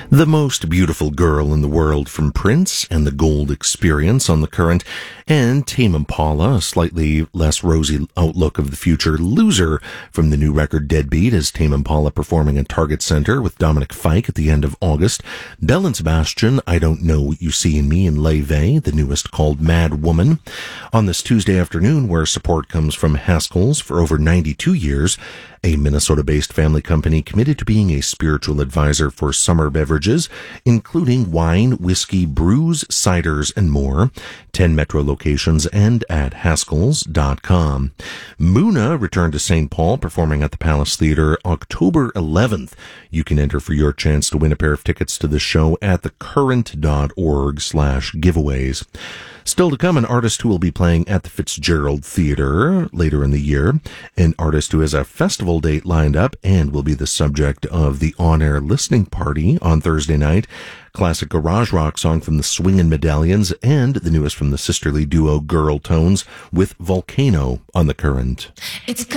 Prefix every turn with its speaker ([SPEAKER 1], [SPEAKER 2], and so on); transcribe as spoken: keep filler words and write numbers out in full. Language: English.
[SPEAKER 1] The Most Beautiful Girl in the World from Prince and the Gold Experience on the Current, and Tame Impala, a slightly less rosy outlook of the future, Loser from the new record Deadbeat, as Tame Impala performing at Target Center with Dominic Fike at the end of August. Belle and Sebastian, I Don't Know What You See in Me, and Leve, the newest called Mad Woman. On this Tuesday afternoon, where support comes from Haskell's for over ninety-two years, a Minnesota-based family company committed to being a spiritual advisor for summer beverages, including wine, whiskey, brews, ciders, and more. Ten Metro locations and at Haskells dot com. Muna returned to Saint Paul, performing at the Palace Theater October eleventh. You can enter for your chance to win a pair of tickets to the show at thecurrent.org slash giveaways. Still to come, an artist who will be playing at the Fitzgerald Theater later in the year, an artist who has a festival date lined up and will be the subject of the on-air listening party on Thursday night, classic garage rock song from the Swingin' Medallions, and the newest from the sisterly duo Girl Tones with Volcano on the Current.
[SPEAKER 2] It's